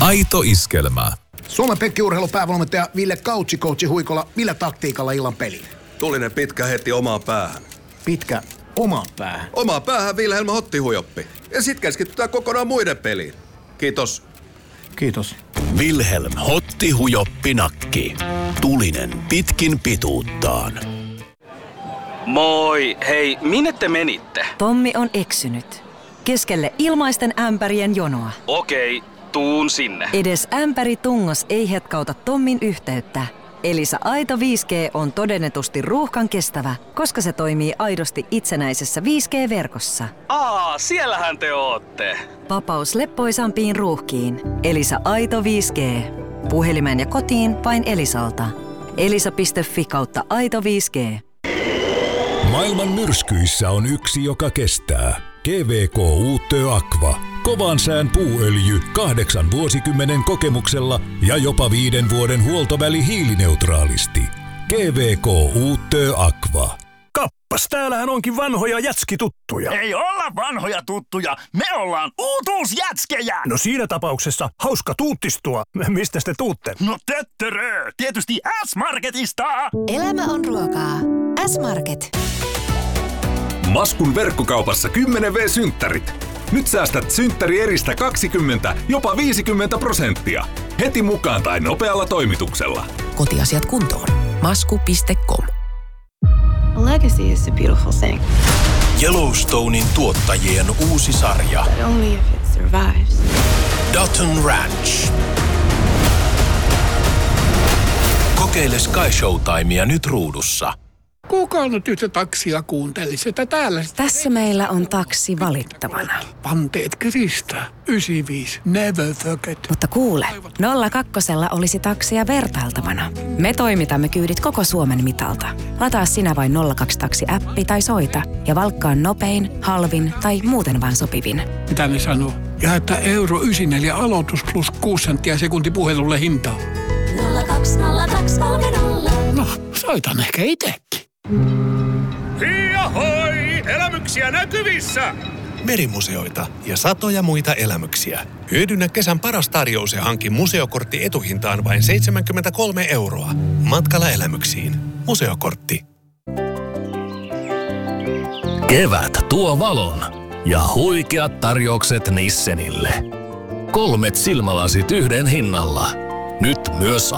Aito iskelmä. Suomen Pekki-urheilupäävalmentaja Ville Coachi Huikola, millä taktiikalla illan peliin? Tulinen pitkä heti omaan päähän. Pitkä omaan päähän? Omaan päähän Vilhelm Hottihujoppi. Ja sit keskitytään kokonaan muiden peliin. Kiitos. Kiitos. Vilhelm Hottihujoppi nakki. Tulinen pitkin pituuttaan. Moi, hei, minne te menitte? Tommi on eksynyt. Keskelle ilmaisten ämpärien jonoa. Okei, tuun sinne. Edes ämpäritungos ei hetkauta Tommin yhteyttä. Elisa Aito 5G on todennetusti ruuhkan kestävä, koska se toimii aidosti itsenäisessä 5G-verkossa. Siellähän te ootte. Vapaus leppoisampiin ruuhkiin. Elisa Aito 5G. Puhelimeen ja kotiin vain Elisalta. elisa.fi/Aito 5G. Maailman myrskyissä on yksi, joka kestää. GVK Uutö Aqua. Kovan sään puuöljy 8 vuosikymmenen kokemuksella ja jopa 5 vuoden huoltoväli hiilineutraalisti. GVK Uutö Aqua. Kappas, täällähän onkin vanhoja jätskituttuja. Ei olla vanhoja tuttuja, me ollaan uutuusjätskejä! No siinä tapauksessa hauska tuuttistua. Mistä te tuutte? No töttörö, tietysti S-Marketista! Elämä on ruokaa. S-Market. Maskun verkkokaupassa 10V-synttärit. Nyt säästät synttärieristä 20, jopa 50%. Heti mukaan tai nopealla toimituksella. Kotiasiat kuntoon. Masku.com. A legacy is a beautiful thing. Yellowstonein tuottajien uusi sarja. But only if it survives. Dutton Ranch. Kokeile Sky Showtimea nyt ruudussa. Kuka nyt yhtä taksia kuunteli sitä täällä? Tässä meillä on taksi valittavana. Panteet Krista. 95. Never forget. Mutta kuule, 02 olisi taksia vertailtavana. Me toimitamme kyydit koko Suomen mitalta. Lataa sinä vain 02-taksi-appi tai soita ja valkkaa nopein, halvin tai muuten vaan sopivin. Mitä ne sanoo? Ja että euro 94 aloitus plus 6 senttiä sekunti puhelulle hintaa. 020230. No, soitan ehkä itsekin. Hiihoi! Elämyksiä näkyvissä! Merimuseoita ja satoja muita elämyksiä. Hyödynnä kesän paras tarjous ja hanki museokortti etuhintaan vain 73 €. Matkalla elämyksiin. Museokortti. Kevät tuo valon ja huikeat tarjoukset Nissenille. 3 silmälasit yhden hinnalla. Nyt myös